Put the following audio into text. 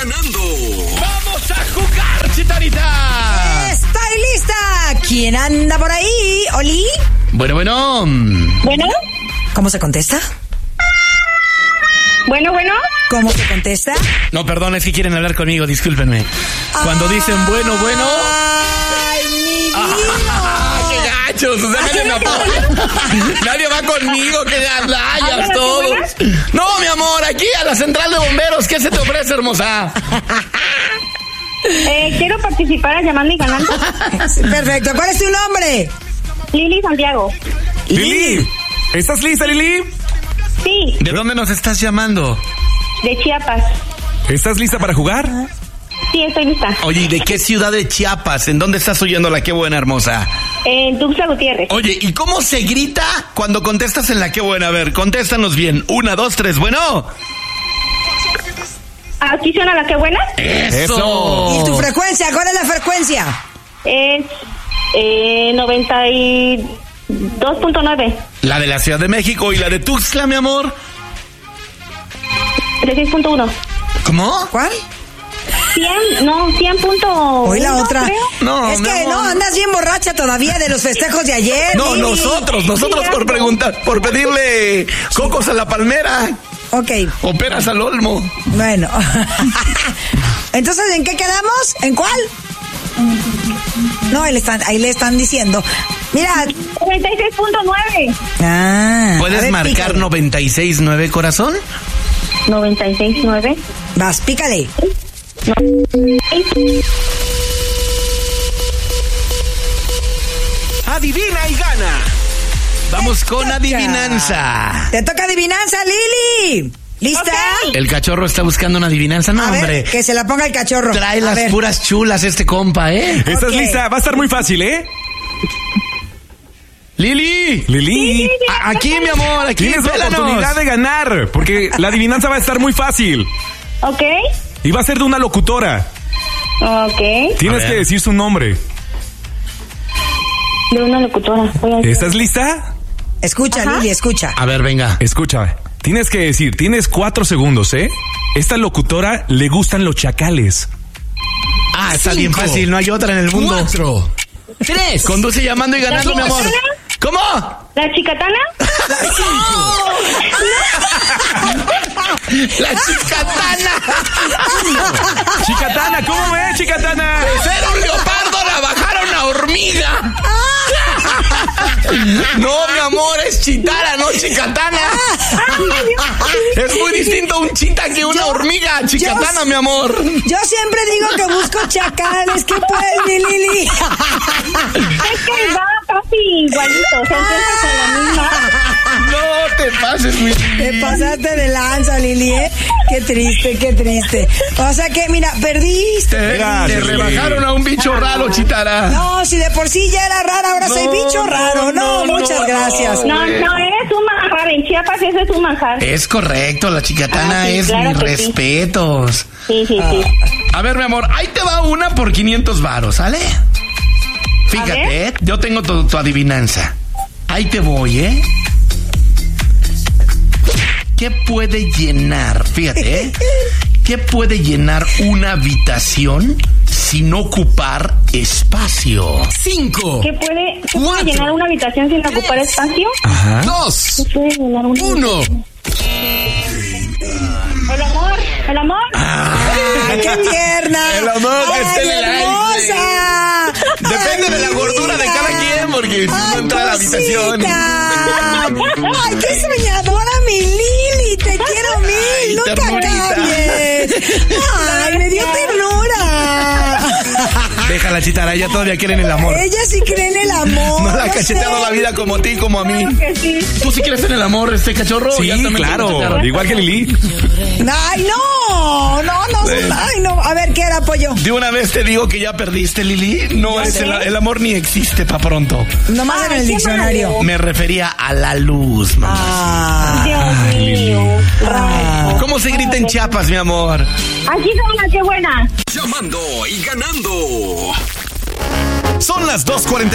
ganando. ¡Vamos a jugar, Chitarita! ¡Estoy lista! ¿Quién anda por ahí? ¿Oli? Bueno. Bueno, ¿Cómo se contesta? bueno. ¿Cómo se contesta? No, perdón, es que quieren hablar conmigo, discúlpenme. Cuando dicen bueno. ¡Ay, mi vida! ¡Qué gachos! O sea, nadie me apoya. Nadie va conmigo, que hablayas todos. No, mi amor, aquí a la central de bomberos. ¿Qué se te ofrece, hermosa? Quiero participar a Llamando y Ganando. Sí, perfecto. ¿Cuál es tu nombre? Lili Santiago. Lili, ¿estás lista, Lili? Sí, ¿De dónde nos estás llamando? de Chiapas. ¿Estás lista para jugar? Sí, estoy lista. Oye, ¿y de qué ciudad de Chiapas? ¿En dónde estás oyendo la Qué Buena, hermosa? En Tuxtla Gutiérrez. Oye, ¿y cómo se grita cuando contestas en la Qué Buena? A ver, contéstanos bien. 1, 2, 3, bueno. ¿Aquí suena la que buena? ¡Eso! ¿Y tu frecuencia? ¿Cuál es la frecuencia? Es 92.9. La de la Ciudad de México y la de Tuxtla, mi amor. De 6.1. ¿Cómo? ¿Cuál? 100.1. Hoy la otra. creo. No, es mi que amor. no, andas bien borracha todavía de los festejos de ayer. No, Lili. nosotros por preguntar, por pedirle cocos a la palmera Ok, o peras al olmo. bueno. Entonces, ¿en qué quedamos? ¿En cuál? No, ahí le están diciendo. Mira. 96.9. Ah, a ¿Puedes ver, marcar pícale. 96.9, corazón? 96.9. Vas, pícale. Adivina y gana. Vamos con adivinanza. Te toca adivinanza, Lili. ¿Lista? Ok. El cachorro está buscando una adivinanza. No, A ver, hombre. que se la ponga el cachorro. Trae A las ver. puras chulas este compa, ¿eh? ¿Estás Ok. lista? Va a estar muy fácil, ¿eh? Lili. Lili, Aquí, mi amor, aquí. tienes la pélanos. oportunidad de ganar, porque la adivinanza va a estar muy fácil. Ok. Y va a ser de una locutora. Ok. Tienes A ver. que decir su nombre. De una locutora. Voy a decir. ¿Estás lista? Escucha, Ajá. Lili, escucha. A ver, venga. Escucha, tienes que decir, tienes 4 segundos, ¿eh? Esta locutora le gustan los chacales. Ah, está bien fácil, no hay otra en el mundo. 4, 3, Conduce Llamando y Ganando, mi amor. ¿Cómo? ¿La chicatana? La chicatana. Chicatana, ¿cómo ves, Chicatana? De ser un leopardo la bajaron a hormiga. No, mi amor, es chitara, no chicatana. Es muy distinto un chita que una hormiga. Chicatana, mi amor. Yo siempre digo que busco chacales. ¿Qué puedes, mi Lili? Es que va casi igualito. Se empieza con la misma. No te pases, mi. Te pasaste de lanza, Lili, ¿eh? Qué triste, qué triste. O sea que, mira, perdiste. Te Gracias, rebajaron a un bicho raro, chitara. No, si de por sí ya era rara, ahora soy bicho raro. No, muchas gracias. No, eres un manjar. En Chiapas ese es un manjar. Es correcto, la chicatana Ah, sí, es claro mis que sí. respetos. Sí. A ver, mi amor, ahí te va una por 500 varos, ¿sale? Fíjate, ver. yo tengo tu adivinanza. Ahí te voy, ¿eh? ¿Qué puede llenar? Fíjate, ¿eh? ¿Qué puede llenar una habitación sin ocupar espacio? 5, ¿Qué puede Cuatro. llenar una habitación sin ocupar espacio? Ajá. 2, ¿Qué puede llenar una 1. El amor. El amor. ¡Ay, qué tierna! El amor que ¡Ay, esté en el aire. hermosa! Depende de la Ay, gordura de vida. cada quien, porque si no Ay, entra a la habitación. cosita. ¡Ay, qué soñadora, mi Lili! ¡Te quiero mil! ¡Nunca ternurita. cambies! ¡Ay, me dio ternura! Déjala, chitara, ella todavía quiere en el amor. Ella sí cree en el amor. No la ha no cacheteado sé. la vida como a ti, como a mí. Claro que sí. ¿Tú sí crees en el amor, este cachorro? Sí, Ya también te claro. cachetearon. Igual que Lili. ¡Ay, no! ¡Ay, no! A ver, ¿qué era, pollo? De una vez te digo que ya perdiste, Lili. No es el amor ni existe pa' pronto. Nomás en el qué diccionario. Me refería a la luz, mamá. Ah. Dios mío. Ay. ¿Cómo se grita en Chiapas, mi amor? Aquí son las que buena. Llamando y ganando. Son las 2:40.